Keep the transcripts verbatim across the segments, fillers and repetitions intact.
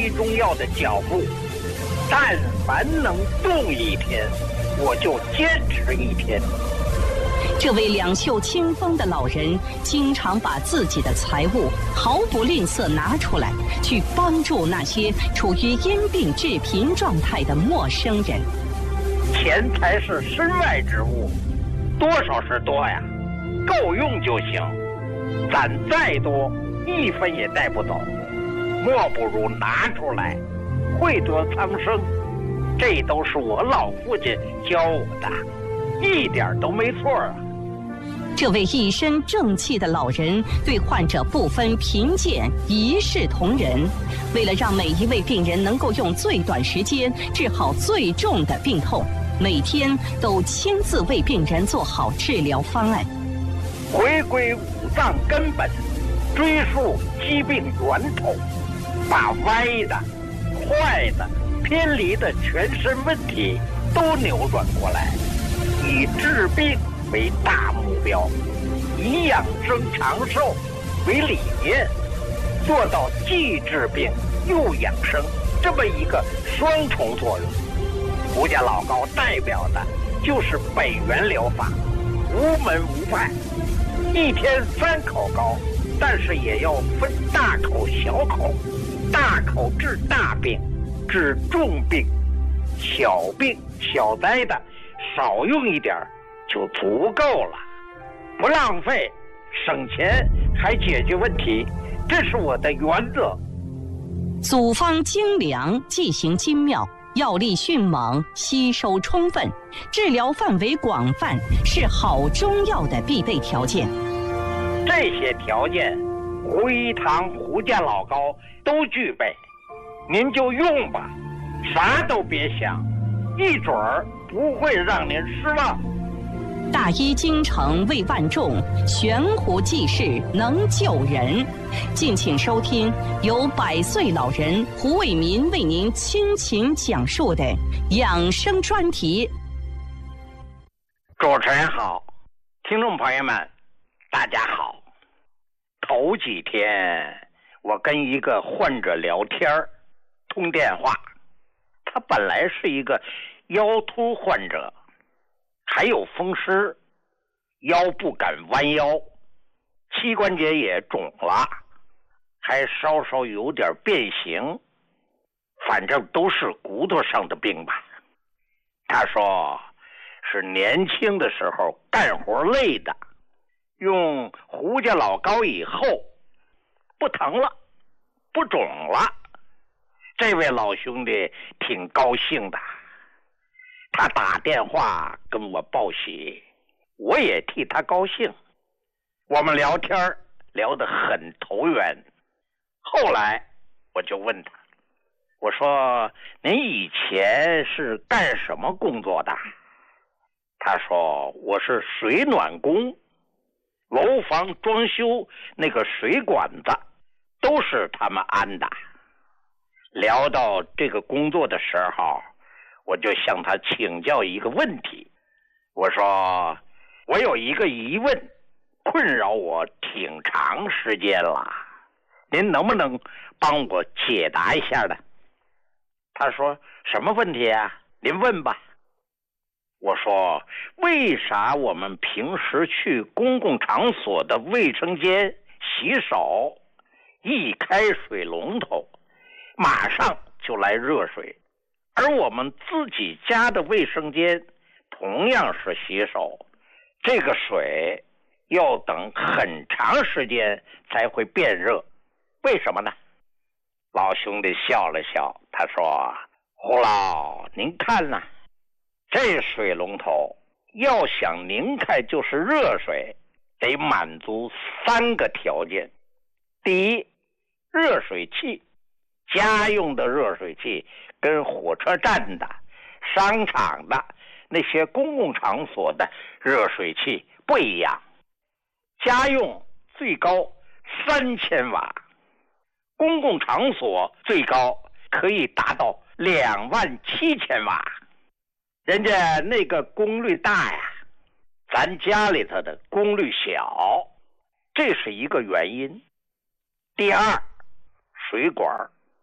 最重要的脚步。但凡能动一天，我就坚持一天。 这位两袖清风的老人，经常把自己的财物毫不吝啬拿出来，去帮助那些处于因病致贫状态的陌生人。 钱财是身外之物，多少是多呀，够用就行。攒再多，一分也带不走，莫不如拿出来，惠泽苍生。这都是我老父亲教我的，一点都没错啊。 这位一身正气的老人对患者不分贫贱，一视同仁。为了让每一位病人能够用最短时间治好最重的病痛，每天都亲自为病人做好治疗方案。 回归五脏根本，追溯疾病源头，把歪的、坏的、偏离的全身问题都扭转过来，以治病为大目标，以养生长寿为理念，做到既治病又养生这么一个双重作用。胡家老高代表的就是北元疗法，无门无派，一天三口高，但是也要分大口小口，大口治大病，治重病，小病小灾的少用一点就足够了，不浪费，省钱还解决问题，这是我的原则。 组方精良，剂型精妙，药力迅猛，吸收充分，治疗范围广泛，是好中药的必备条件。 这些条件，胡一堂、胡家老高都具备，您就用吧，啥都别想，一准儿不会让您失望。 大医精诚为万众，悬壶济世能救人。敬请收听由百岁老人胡卫民为您倾情讲述的养生专题。 主持人好，听众朋友们大家好。头几天我跟一个患者聊天通电话，他本来是一个腰突患者，还有风湿，腰不敢弯腰，膝关节也肿了，还稍稍有点变形，反正都是骨头上的病吧。他说是年轻的时候干活累的，用胡家老高以后不疼了，不肿了。这位老兄弟挺高兴的，他打电话跟我报喜，我也替他高兴。我们聊天聊得很投缘。后来我就问他，我说您以前是干什么工作的？他说我是水暖工，楼房装修那个水管子都是他们安的。聊到这个工作的时候，我就向他请教一个问题，我说我有一个疑问困扰我挺长时间了，您能不能帮我解答一下呢？他说什么问题啊？您问吧。我说为啥我们平时去公共场所的卫生间洗手，一开水龙头马上就来热水，而我们自己家的卫生间同样是洗手，这个水要等很长时间才会变热，为什么呢？老兄弟笑了笑，他说胡老您看呐、啊，这水龙头要想拧开就是热水，得满足三个条件。第一，热水器，家用的热水器跟火车站的、商场的那些公共场所的热水器不一样，家用最高三千瓦，公共场所最高可以达到两万七千瓦。人家那个功率大呀，咱家里头的功率小，这是一个原因。第二，水管，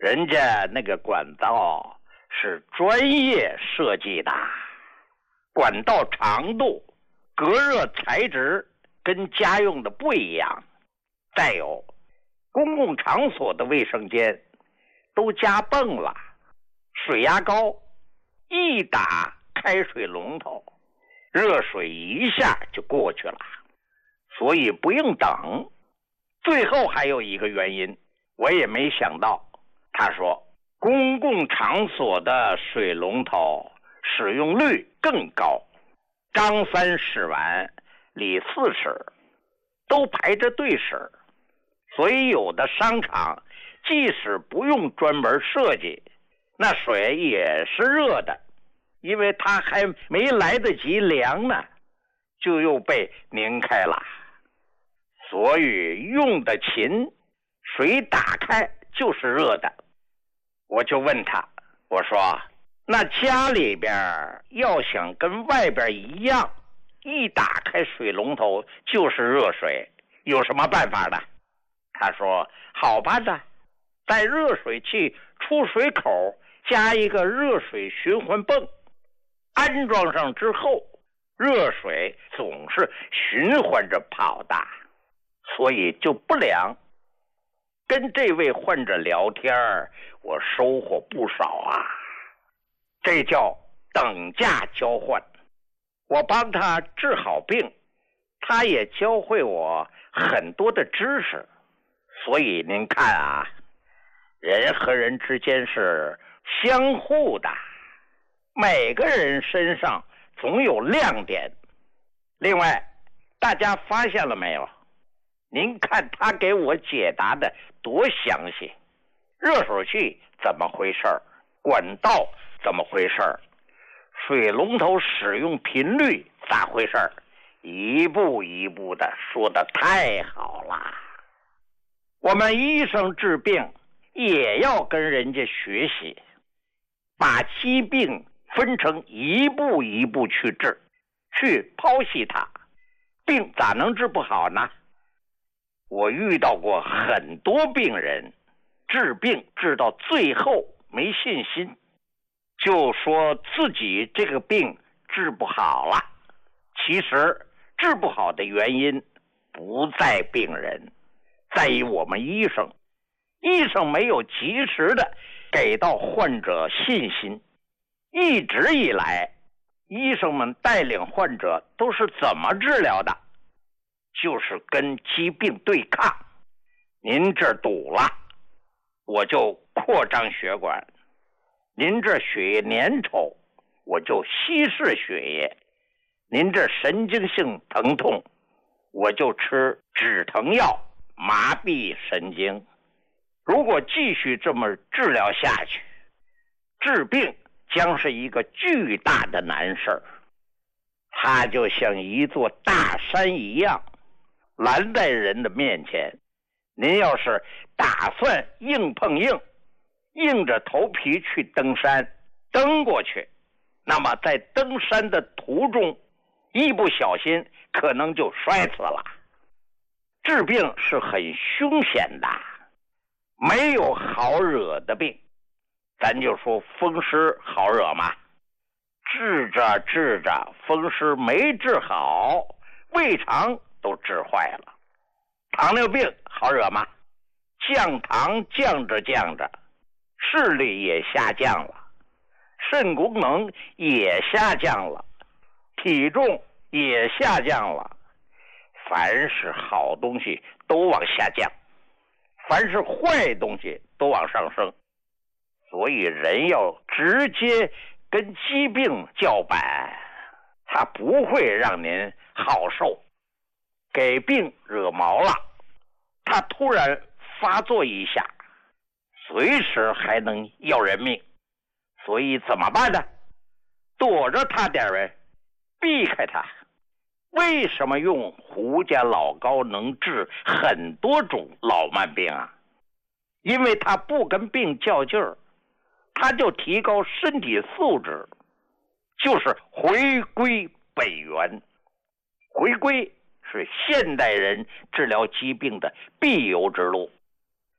人家那个管道是专业设计的，管道长度、隔热材质跟家用的不一样。再有，公共场所的卫生间都加泵了，水压高，一打开水龙头，热水一下就过去了，所以不用等。最后还有一个原因，我也没想到，他说公共场所的水龙头使用率更高，张三使完李四使，都排着队使，所以有的商场即使不用专门设计，那水也是热的，因为它还没来得及凉呢，就又被拧开了。所以用的勤，水打开就是热的。我就问他，我说那家里边要想跟外边一样，一打开水龙头就是热水，有什么办法呢？他说好办的，在热水器出水口加一个热水循环泵，安装上之后，热水总是循环着跑的，所以就不凉。跟这位患者聊天，我收获不少啊。这叫等价交换。我帮他治好病，他也教会我很多的知识。所以您看啊，人和人之间是相互的，每个人身上总有亮点。另外，大家发现了没有？您看他给我解答的多详细，热水器怎么回事，管道怎么回事，水龙头使用频率咋回事，一步一步的说的太好了。我们医生治病也要跟人家学习，把疾病分成一步一步去治，去剖析它，病咋能治不好呢？我遇到过很多病人，治病治到最后没信心，就说自己这个病治不好了。其实治不好的原因不在病人，在于我们医生。医生没有及时的给到患者信心。一直以来，医生们带领患者都是怎么治疗的？就是跟疾病对抗。您这儿堵了，我就扩张血管；您这血液粘稠，我就稀释血液；您这神经性疼痛，我就吃止疼药麻痹神经。如果继续这么治疗下去，治病将是一个巨大的难事儿，它就像一座大山一样拦在人的面前。您要是打算硬碰硬，硬着头皮去登山，登过去，那么在登山的途中一不小心可能就摔死了。治病是很凶险的，没有好惹的病。咱就说风湿好惹吗？治着治着风湿没治好，胃肠都治坏了。糖尿病好惹吗？降糖降着降着，视力也下降了，肾功能也下降了，体重也下降了。凡是好东西都往下降，凡是坏东西都往上升。所以人要直接跟疾病叫板，他不会让您好受。给病惹毛了，他突然发作一下，随时还能要人命。所以怎么办呢？躲着他点人，避开他。为什么用胡家老高能治很多种老慢病啊？因为他不跟病较劲儿，他就提高身体素质，就是回归本源。回归是现代人治疗疾病的必由之路。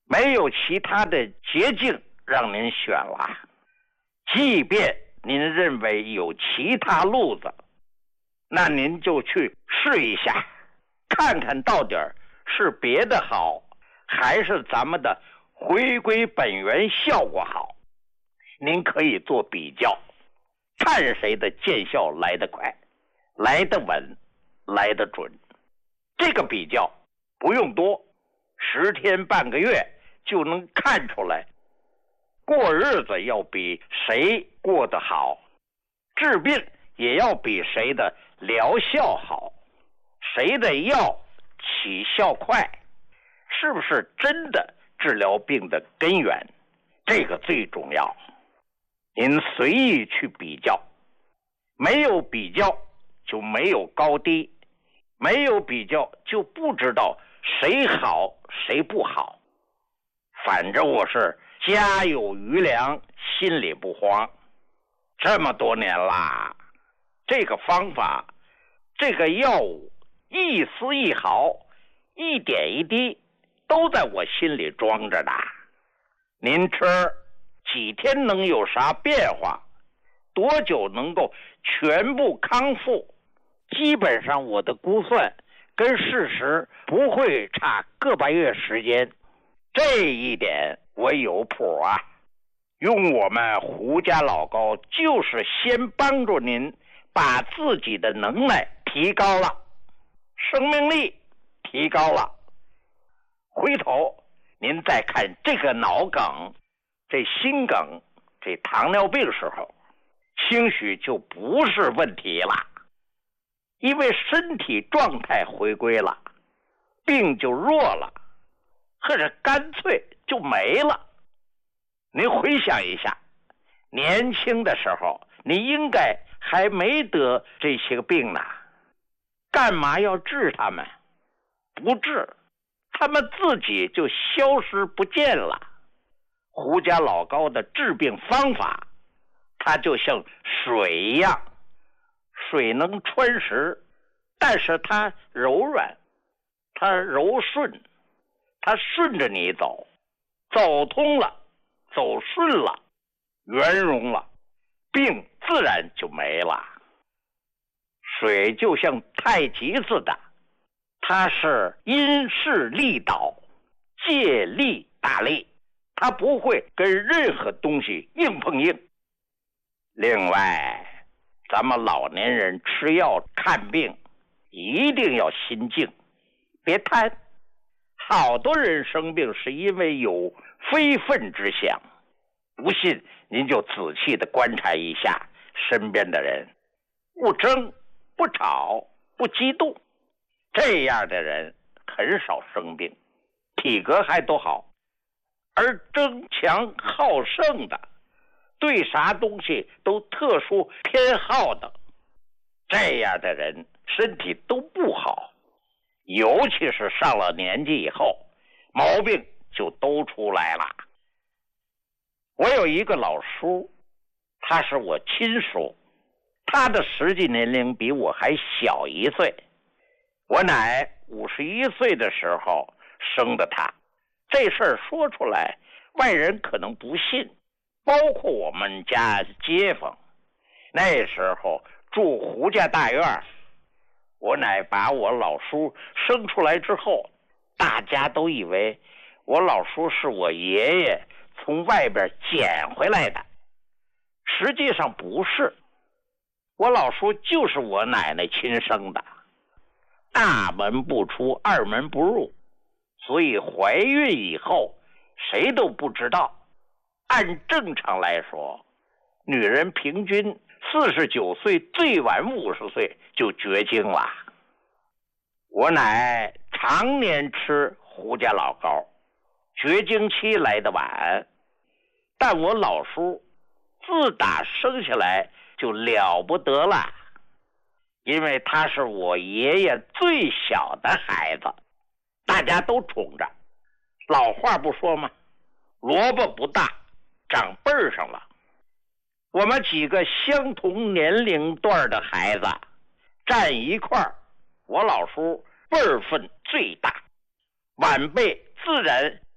没有其他的捷径让您选了。即便您认为有其他路子，那您就去试一下，看看到底是别的好，还是咱们的回归本源效果好。您可以做比较，看谁的见效来得快，来得稳，来得准。这个比较不用多，十天半个月就能看出来，过日子要比谁过得好，治病也要比谁的疗效好，谁的药起效快，是不是真的治疗病的根源，这个最重要。您随意去比较，没有比较就没有高低，没有比较就不知道谁好谁不好。反正我是家有余粮，心里不慌。这么多年啦，这个方法，这个药物，一丝一毫，一点一滴，都在我心里装着呢。您吃几天能有啥变化？多久能够全部康复？基本上我的估算跟事实不会差个把月时间，这一点我有谱啊。用我们胡家老高就是先帮助您把自己的能耐提高了，生命力提高了，回头您再看这个脑梗，这心梗，这糖尿病时候，兴许就不是问题了，因为身体状态回归了，病就弱了，或者干脆就没了。您回想一下，年轻的时候你应该还没得这些个病呢，干嘛要治他们？不治，他们自己就消失不见了。胡家老高的治病方法，它就像水一样，水能穿石，但是它柔软，它柔顺，它顺着你走，走通了，走顺了，圆融了，病自然就没了。水就像太极似的，它是因势利导，借力打力，它不会跟任何东西硬碰硬。另外，咱们老年人吃药看病一定要心静，别贪。好多人生病是因为有非分之想，不信您就仔细的观察一下身边的人，不争不吵不激动，这样的人很少生病，体格还都好。而争强好胜的，对啥东西都特殊偏好的，这样的人身体都不好，尤其是上了年纪以后，毛病就都出来了。我有一个老叔，他是我亲叔，他的实际年龄比我还小一岁。我奶五十一岁的时候生的他，这事儿说出来，外人可能不信，包括我们家街坊。那时候住胡家大院，我奶把我老叔生出来之后，大家都以为我老叔是我爷爷从外边捡回来的，实际上不是，我老叔就是我奶奶亲生的。大门不出，二门不入，所以怀孕以后谁都不知道。按正常来说，女人平均四十九岁，最晚五十岁就绝经了。我奶常年吃胡家老高，绝经期来得晚，但我老叔自打生下来就了不得了，因为他是我爷爷最小的孩子，大家都宠着。老话不说吗？萝卜不大，长辈儿上了。我们几个相同年龄段的孩子站一块儿，我老叔辈儿分最大，晚辈自然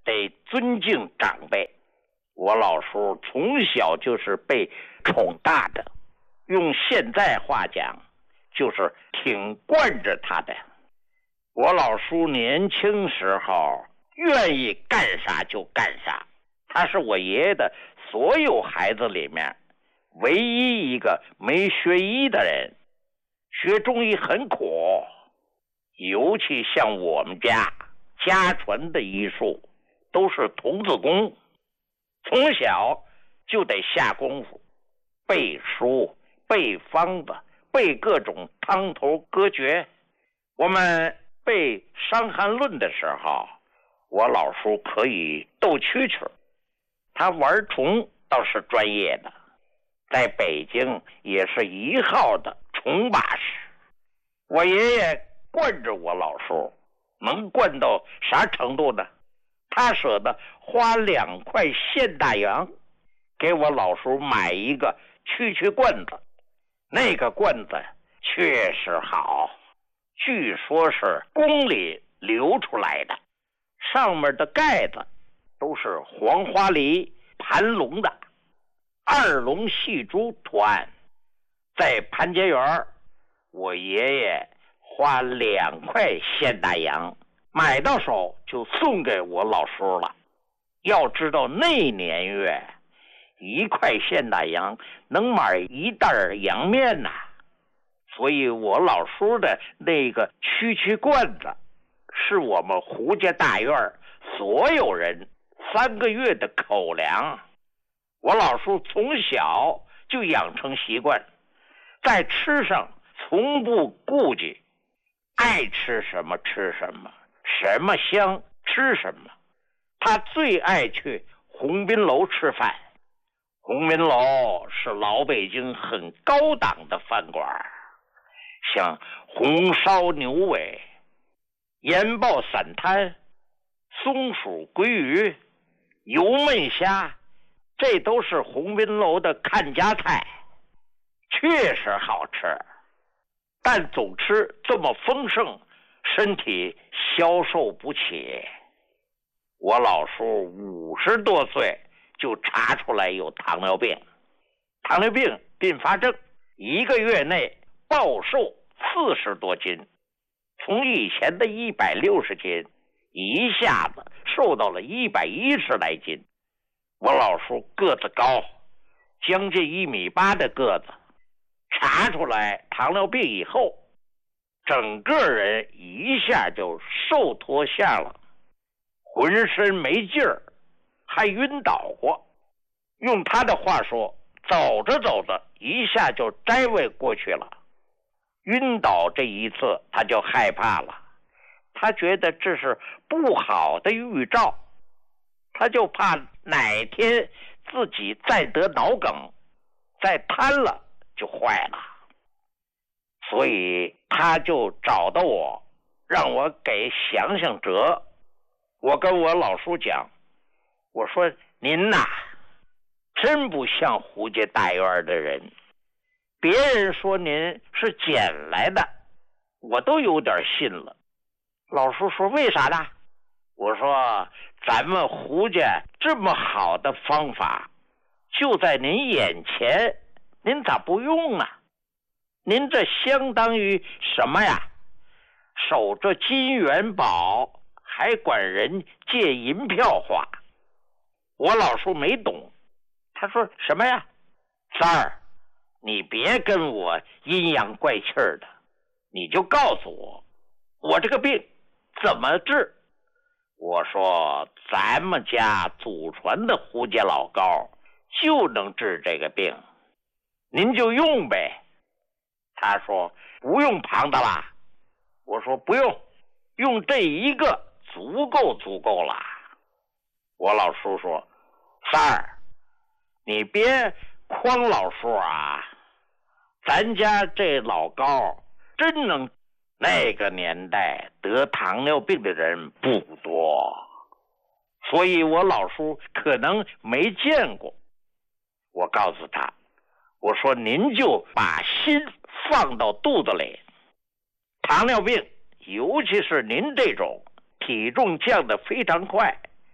得尊敬长辈。我老叔从小就是被宠大的，用现在话讲，就是挺惯着他的。我老叔年轻时候愿意干啥就干啥，他是我爷爷的所有孩子里面唯一一个没学医的人。学中医很苦，尤其像我们家家传的医术都是童子功，从小就得下功夫，背书、背方子、背各种汤头歌诀。我们背《伤寒论》的时候，我老叔可以斗蛐蛐，他玩虫倒是专业的，在北京也是一号的虫把式。我爷爷惯着我老叔，能惯到啥程度呢？他舍得花两块现大洋给我老叔买一个蛐蛐罐子，那个罐子确实好，据说是宫里流出来的，上面的盖子都是黄花梨盘龙的，二龙戏珠图案。在潘家园，我爷爷花两块现大洋买到手就送给我老叔了。要知道那年月一块现大洋能买一袋洋面呐、啊，所以我老叔的那个蛐蛐罐子是我们胡家大院所有人三个月的口粮。我老叔从小就养成习惯，在吃上从不顾忌，爱吃什么吃什么，什么香吃什么。他最爱去鸿宾楼吃饭，鸿宾楼是老北京很高档的饭馆，像红烧牛尾、盐爆散摊、松鼠鲑鱼、油焖虾，这都是鸿宾楼的看家菜，确实好吃。但总吃这么丰盛，身体消受不起。我老叔五十多岁就查出来有糖尿病，糖尿病并发症，一个月内暴瘦四十多斤，从以前的一百六十斤一下子瘦到了一百一十来斤。我老叔个子高，将近一米八的个子，查出来糖尿病以后，整个人一下就瘦脱相了，浑身没劲儿，还晕倒过。用他的话说，走着走着一下就摘位过去了。晕倒这一次他就害怕了，他觉得这是不好的预兆，他就怕哪天自己再得脑梗，再瘫了就坏了。所以他就找到我，让我给想想辙。我跟我老叔讲，我说您呐，真不像胡家大院的人，别人说您是捡来的，我都有点信了。老叔说为啥呢？我说咱们胡家这么好的方法就在您眼前，您咋不用啊？您这相当于什么呀？守着金元宝，还管人借银票花。我老叔没懂，他说什么呀？三儿，你别跟我阴阳怪气儿的，你就告诉我，我这个病怎么治？我说咱们家祖传的胡家老膏就能治这个病，您就用呗。他说不用旁的啦。我说不用，用这一个足够足够了。我老叔说三儿，你别诓老叔啊，咱家这老膏真能。那个年代得糖尿病的人不多，所以我老叔可能没见过。我告诉他，我说您就把心放到肚子里，糖尿病尤其是您这种体重降得非常快，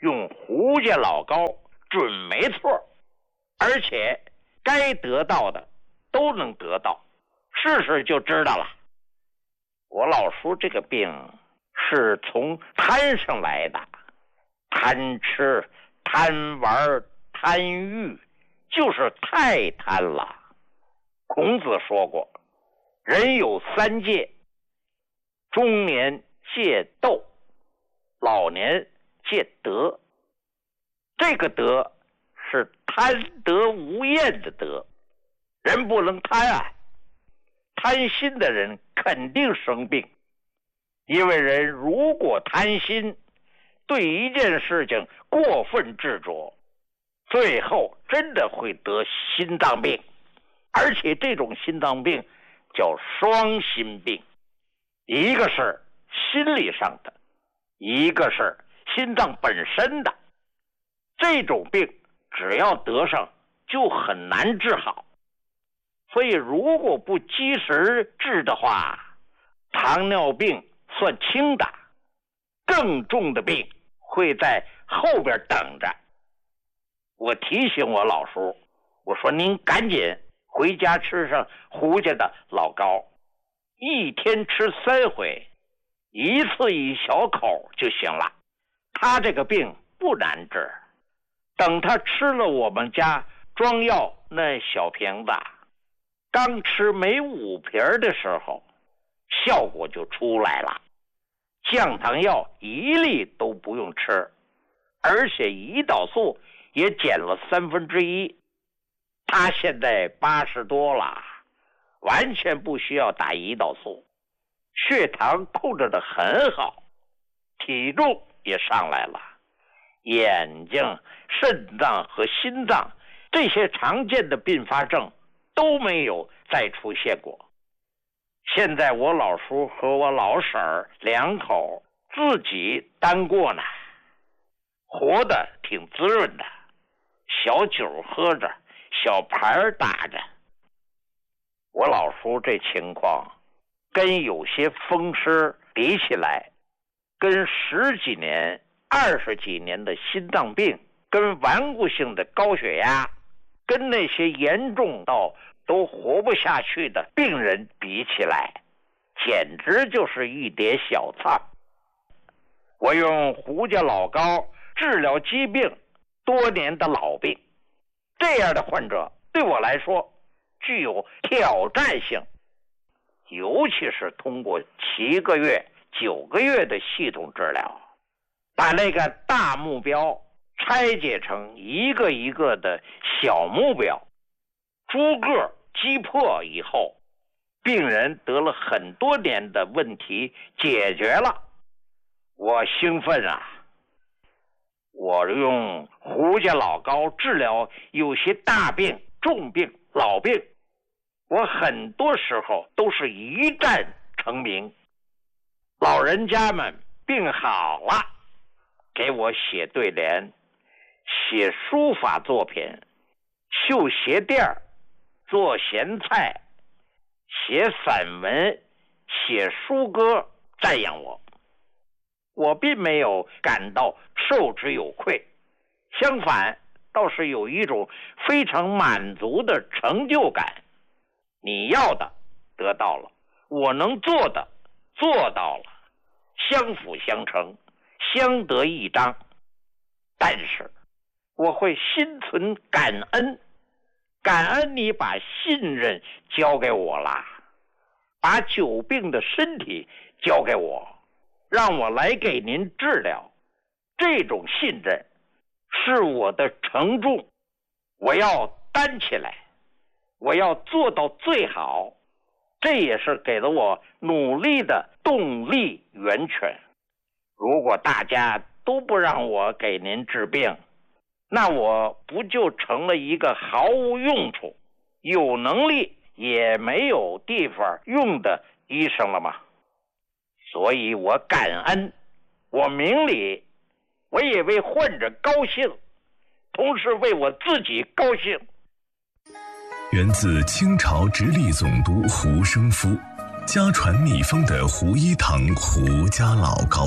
用胡家老高准没错，而且该得到的都能得到，试试就知道了。我老叔这个病是从贪上来的，贪吃、贪玩、贪欲，就是太贪了。孔子说过，人有三戒，中年戒斗，老年戒德。这个德是贪得无厌的德，人不能贪啊，贪心的人肯定生病。因为人如果贪心，对一件事情过分执着，最后真的会得心脏病，而且这种心脏病叫双心病，一个是心理上的，一个是心脏本身的。这种病只要得上就很难治好，所以如果不及时治的话，糖尿病算轻的，更重的病会在后边等着。我提醒我老叔，我说您赶紧回家吃上胡家的老高，一天吃三回，一次一小口就行了。他这个病不难治，等他吃了我们家装药那小瓶子，刚吃没五瓶的时候，效果就出来了。降糖药一粒都不用吃，而且胰岛素也减了三分之一。他现在八十多了，完全不需要打胰岛素，血糖控制得很好，体重也上来了，眼睛、肾脏和心脏这些常见的并发症都没有再出现过。现在我老叔和我老婶儿两口自己单过呢，活得挺滋润的，小酒喝着，小牌打着。我老叔这情况跟有些风湿比起来，跟十几年、二十几年的心脏病，跟顽固性的高血压，跟那些严重到都活不下去的病人比起来，简直就是一碟小菜。我用胡家老高治疗疾病多年的老病，这样的患者对我来说具有挑战性，尤其是通过七个月、九个月的系统治疗，把那个大目标拆解成一个一个的小目标，逐个击破以后，病人得了很多年的问题解决了。我兴奋啊！我用胡家老高治疗有些大病、重病、老病，我很多时候都是一战成名。老人家们病好了，给我写对联，写书法作品，绣鞋垫，做咸菜，写散文，写书歌，赞扬我。我并没有感到受之有愧，相反，倒是有一种非常满足的成就感。你要的得到了，我能做的做到了，相辅相成，相得益彰。但是我会心存感恩，感恩你把信任交给我了，把久病的身体交给我，让我来给您治疗。这种信任是我的承重，我要担起来，我要做到最好，这也是给了我努力的动力源泉。如果大家都不让我给您治病，那我不就成了一个毫无用处、有能力也没有地方用的医生了吗？所以我感恩，我明理，我也为患者高兴，同时为我自己高兴。 源自清朝直隶总督胡生夫，家传秘方的胡医堂胡家老高。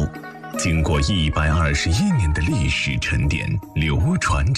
经过一百二十一年的历史沉淀，流传